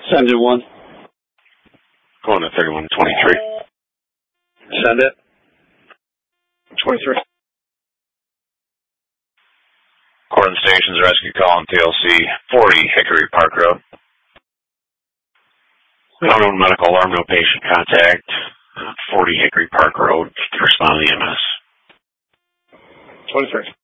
Send it 1. Going to 3123. Send it. 23. Corbin Station's rescue call on TLC 40 Hickory Park Road. No medical alarm, no patient contact. 40 Hickory Park Road. Respond to the EMS. 23.